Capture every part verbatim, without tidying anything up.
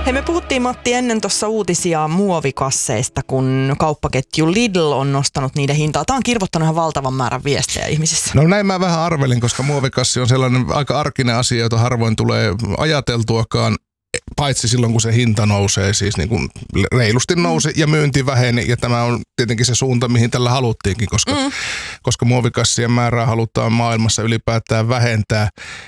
Hei, me puhuttiin Matti ennen tuossa uutisia muovikasseista, kun kauppaketju Lidl on nostanut niiden hintaa. Tämä on kirvottanut ihan valtavan määrän viestejä ihmisissä. No näin mä vähän arvelin, koska muovikassi on sellainen aika arkinen asia, jota harvoin tulee ajateltuakaan. Paitsi silloin, kun se hinta nousee, siis niin kuin reilusti nousi ja myynti väheni. Ja tämä on tietenkin se suunta, mihin tällä haluttiinkin, koska, mm. koska muovikassien määrää halutaan maailmassa ylipäätään vähentää.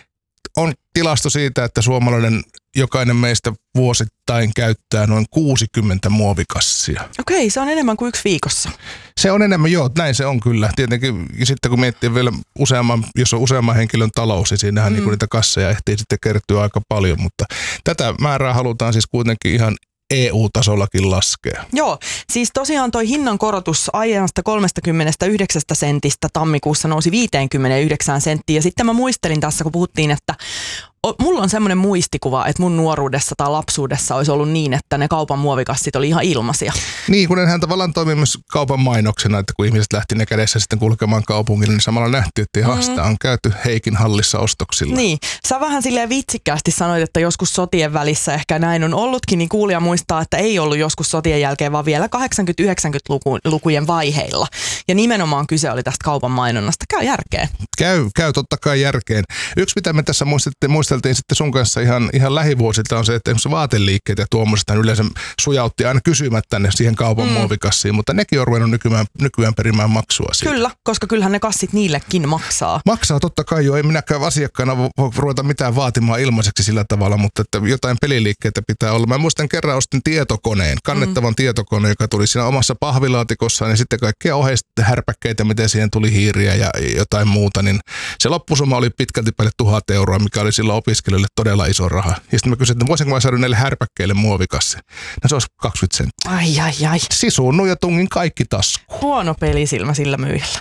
On tilasto siitä, että suomalainen jokainen meistä vuosittain käyttää noin kuusikymmentä muovikassia. Okei, se on enemmän kuin yksi viikossa. Se on enemmän, joo, näin se on kyllä. Tietenkin, ja sitten kun miettii vielä useamman, jos on useamman henkilön talous, niin siinähän mm. niin niitä kasseja ehtii sitten kertyä aika paljon, mutta tätä määrää halutaan siis kuitenkin ihan E U-tasollakin laskea. Joo, siis tosiaan toi hinnan korotus aiemmasta kolmekymmentäyhdeksän sentistä tammikuussa nousi viisikymmentäyhdeksän senttiä. Ja sitten mä muistelin tässä, kun puhuttiin, että mulla on semmoinen muistikuva, että mun nuoruudessa tai lapsuudessa olisi ollut niin, että ne kaupan muovikassit oli ihan ilmaisia. Niin, kun nehän tavallaan toimii myös kaupan mainoksena, että kun ihmiset lähti ne kädessä sitten kulkemaan kaupungille, niin samalla nähtiin, että ihan sitä on käyty Heikin hallissa ostoksilla. Niin, sä vähän silleen vitsikkäästi sanoit, että joskus sotien välissä ehkä näin on ollutkin, niin kuulija muistaa, että ei ollut joskus sotien jälkeen, vaan vielä kahdeksankymmentä-yhdeksänkymmentälukujen vaiheilla. Ja nimenomaan kyse oli tästä kaupan mainonnasta. Käy järkeen. Käy, käy totta kai järkeen. Yksi, mitä me tässä muisteltiin, muisteltiin sitten sun kanssa ihan, ihan lähivuosilta on se, että esimerkiksi vaateliikkeet ja tuommoiset yleensä sujautti aina kysymättä ne siihen kaupan mm. muovikassiin, mutta nekin on ruvennut nykyään, nykyään perimään maksua siitä. Kyllä, koska kyllähän ne kassit niillekin maksaa. Maksaa totta kai jo, ei minäkään asiakkaana voi ruveta mitään vaatimaan ilmaiseksi sillä tavalla, mutta että jotain peliliikkeitä pitää olla. Mä muistan kerran ostin tietokoneen, kannettavan mm. tietokoneen, joka tuli siinä omassa pahvilaatikossaan ja sitten kaikkia oheista härpäkkeitä, miten siihen tuli hiiriä ja jotain muuta, niin se loppusumma oli pitkälti päälle tuhat euroa, mikä oli silloin opiskelijoille todella iso raha. Ja sitten mä kysyin, että voisinko mä saada näille härpäkkeille muovikassi. No se olisi kaksikymmentä senttiä. Ai ai ai. Sisuunnun ja tungin kaikki taskuun. Huono pelisilmä sillä myyjällä.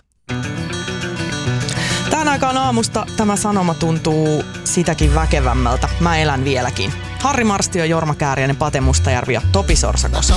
Tähän aikaan aamusta tämä sanoma tuntuu sitäkin väkevämmältä. Mä elän vieläkin. Harri Marstio, Jorma Kääriäinen, Pate Mustajärvi ja Topi Sorsakos.